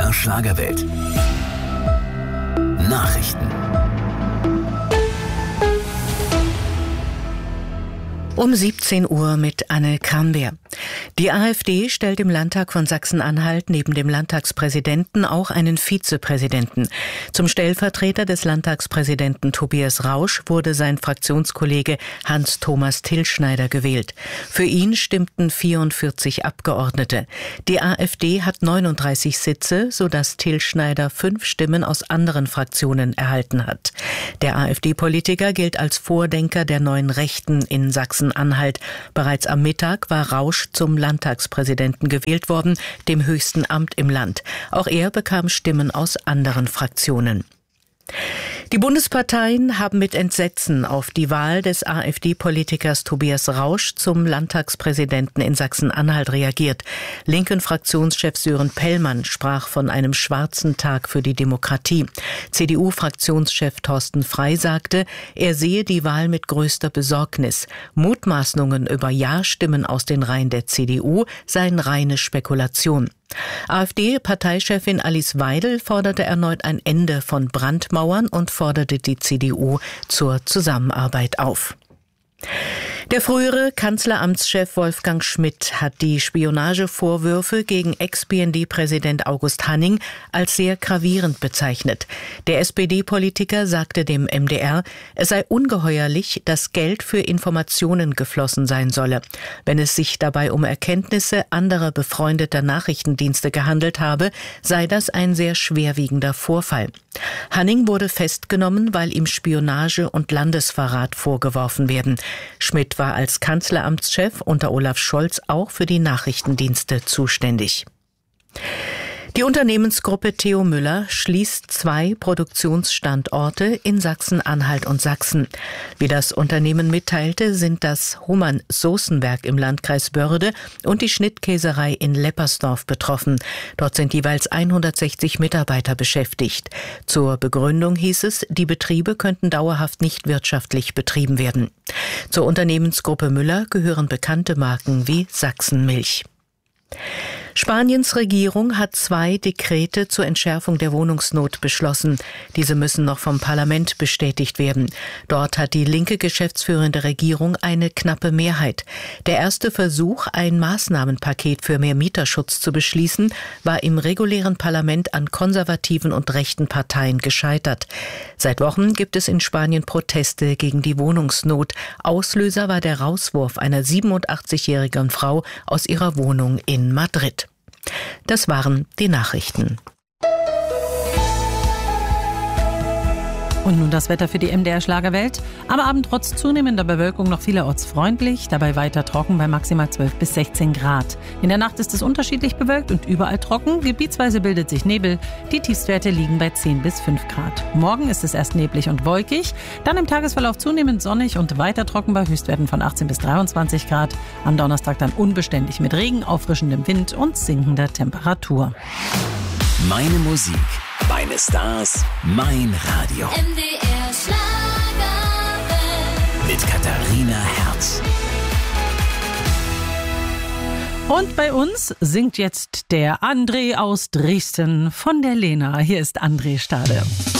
MDR Schlagerwelt. Nachrichten. Um 17 Uhr mit Anne Kramberg. Die AfD stellt im Landtag von Sachsen-Anhalt neben dem Landtagspräsidenten auch einen Vizepräsidenten. Zum Stellvertreter des Landtagspräsidenten Tobias Rausch wurde sein Fraktionskollege Hans-Thomas Tilschneider gewählt. Für ihn stimmten 44 Abgeordnete. Die AfD hat 39 Sitze, sodass Tilschneider 5 Stimmen aus anderen Fraktionen erhalten hat. Der AfD-Politiker gilt als Vordenker der neuen Rechten in Sachsen-Anhalt. Bereits am Mittag war Rausch zum Landtagspräsidenten gewählt worden, dem höchsten Amt im Land. Auch er bekam Stimmen aus anderen Fraktionen. Die Bundesparteien haben mit Entsetzen auf die Wahl des AfD-Politikers Tobias Rausch zum Landtagspräsidenten in Sachsen-Anhalt reagiert. Linken Fraktionschef Sören Pellmann sprach von einem schwarzen Tag für die Demokratie. CDU-Fraktionschef Thorsten Frey sagte, er sehe die Wahl mit größter Besorgnis. Mutmaßungen über Ja-Stimmen aus den Reihen der CDU seien reine Spekulation. AfD-Parteichefin Alice Weidel forderte erneut ein Ende von Brandmauern und forderte die CDU zur Zusammenarbeit auf. Der frühere Kanzleramtschef Wolfgang Schmidt hat die Spionagevorwürfe gegen Ex-BND-Präsident August Hanning als sehr gravierend bezeichnet. Der SPD-Politiker sagte dem MDR, es sei ungeheuerlich, dass Geld für Informationen geflossen sein solle. Wenn es sich dabei um Erkenntnisse anderer befreundeter Nachrichtendienste gehandelt habe, sei das ein sehr schwerwiegender Vorfall. Hanning wurde festgenommen, weil ihm Spionage und Landesverrat vorgeworfen werden. Schmidt war als Kanzleramtschef unter Olaf Scholz auch für die Nachrichtendienste zuständig. Die Unternehmensgruppe Theo Müller schließt 2 Produktionsstandorte in Sachsen-Anhalt und Sachsen. Wie das Unternehmen mitteilte, sind das Hohmann-Soßenwerk im Landkreis Börde und die Schnittkäserei in Leppersdorf betroffen. Dort sind jeweils 160 Mitarbeiter beschäftigt. Zur Begründung hieß es, die Betriebe könnten dauerhaft nicht wirtschaftlich betrieben werden. Zur Unternehmensgruppe Müller gehören bekannte Marken wie Sachsenmilch. Spaniens Regierung hat 2 Dekrete zur Entschärfung der Wohnungsnot beschlossen. Diese müssen noch vom Parlament bestätigt werden. Dort hat die linke geschäftsführende Regierung eine knappe Mehrheit. Der erste Versuch, ein Maßnahmenpaket für mehr Mieterschutz zu beschließen, war im regulären Parlament an konservativen und rechten Parteien gescheitert. Seit Wochen gibt es in Spanien Proteste gegen die Wohnungsnot. Auslöser war der Rauswurf einer 87-jährigen Frau aus ihrer Wohnung in Madrid. Das waren die Nachrichten. Und nun das Wetter für die MDR Schlagerwelt. Am Abend trotz zunehmender Bewölkung noch vielerorts freundlich, dabei weiter trocken bei maximal 12 bis 16 Grad. In der Nacht ist es unterschiedlich bewölkt und überall trocken. Gebietsweise bildet sich Nebel. Die Tiefstwerte liegen bei 10 bis 5 Grad. Morgen ist es erst neblig und wolkig, dann im Tagesverlauf zunehmend sonnig und weiter trocken bei Höchstwerten von 18 bis 23 Grad. Am Donnerstag dann unbeständig mit Regen, auffrischendem Wind und sinkender Temperatur. Meine Musik, meine Stars, mein Radio. MDR Schlagerwelt. Mit Katharina Herz. Und bei uns singt jetzt der André aus Dresden von der Lena. Hier ist André Stade.